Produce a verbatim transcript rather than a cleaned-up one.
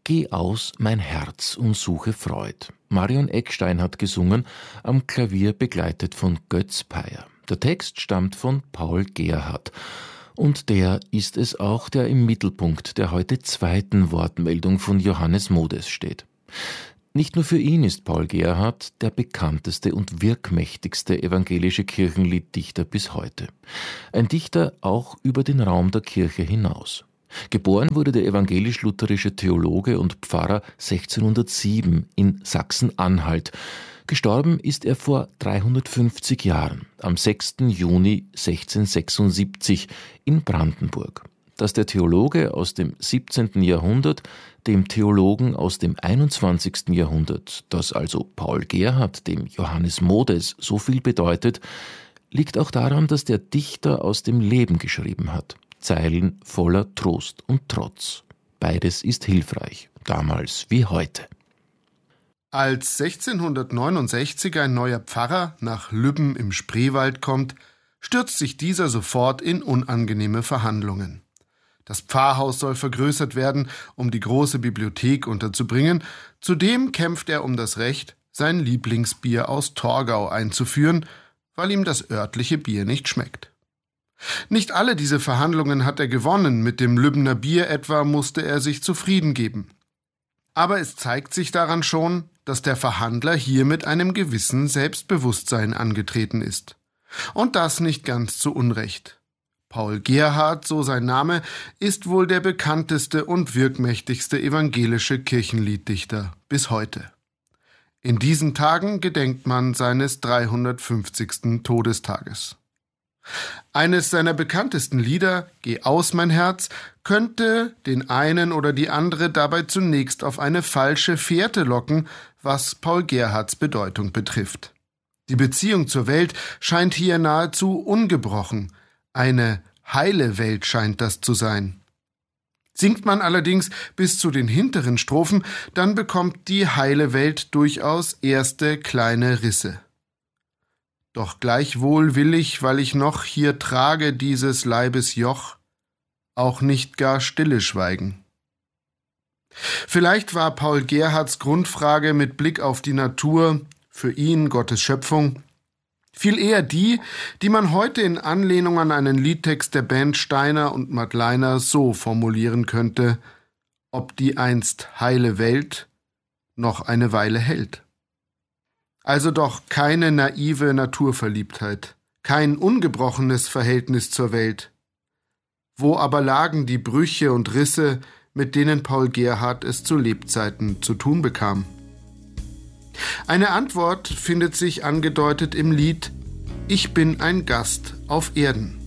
Geh aus, mein Herz, und suche Freud. Marion Eckstein hat gesungen, am Klavier begleitet von Götz Peyer. Der Text stammt von Paul Gerhardt. Und der ist es auch, der im Mittelpunkt der heute zweiten Wortmeldung von Johannes Modes steht. Nicht nur für ihn ist Paul Gerhardt der bekannteste und wirkmächtigste evangelische Kirchenlieddichter bis heute. Ein Dichter auch über den Raum der Kirche hinaus. Geboren wurde der evangelisch-lutherische Theologe und Pfarrer sechzehnhundertsieben in Sachsen-Anhalt. Gestorben ist er vor dreihundertfünfzig Jahren, am sechsten Juni sechzehnhundertsechsundsiebzig in Brandenburg. Dass der Theologe aus dem siebzehnten Jahrhundert dem Theologen aus dem einundzwanzigsten Jahrhundert, dass also Paul Gerhardt dem Johannes Modes so viel bedeutet, liegt auch daran, dass der Dichter aus dem Leben geschrieben hat. Zeilen voller Trost und Trotz. Beides ist hilfreich, damals wie heute. Als sechzehnhundertneunundsechzig ein neuer Pfarrer nach Lübben im Spreewald kommt, stürzt sich dieser sofort in unangenehme Verhandlungen. Das Pfarrhaus soll vergrößert werden, um die große Bibliothek unterzubringen. Zudem kämpft er um das Recht, sein Lieblingsbier aus Torgau einzuführen, weil ihm das örtliche Bier nicht schmeckt. Nicht alle diese Verhandlungen hat er gewonnen, mit dem Lübbener Bier etwa musste er sich zufrieden geben. Aber es zeigt sich daran schon, dass der Verhandler hier mit einem gewissen Selbstbewusstsein angetreten ist. Und das nicht ganz zu Unrecht. Paul Gerhardt, so sein Name, ist wohl der bekannteste und wirkmächtigste evangelische Kirchenlieddichter bis heute. In diesen Tagen gedenkt man seines dreihundertfünfzigsten Todestages. Eines seiner bekanntesten Lieder, Geh aus, mein Herz, könnte den einen oder die andere dabei zunächst auf eine falsche Fährte locken, was Paul Gerhardts Bedeutung betrifft. Die Beziehung zur Welt scheint hier nahezu ungebrochen. Eine heile Welt scheint das zu sein. Singt man allerdings bis zu den hinteren Strophen, dann bekommt die heile Welt durchaus erste kleine Risse. Doch gleichwohl will ich, weil ich noch hier trage dieses Leibes Joch, auch nicht gar stille schweigen. Vielleicht war Paul Gerhardts Grundfrage mit Blick auf die Natur, für ihn Gottes Schöpfung, viel eher die, die man heute in Anlehnung an einen Liedtext der Band Steiner und Madleiner so formulieren könnte: ob die einst heile Welt noch eine Weile hält. Also doch keine naive Naturverliebtheit, kein ungebrochenes Verhältnis zur Welt. Wo aber lagen die Brüche und Risse, mit denen Paul Gerhardt es zu Lebzeiten zu tun bekam? Eine Antwort findet sich angedeutet im Lied »Ich bin ein Gast auf Erden«.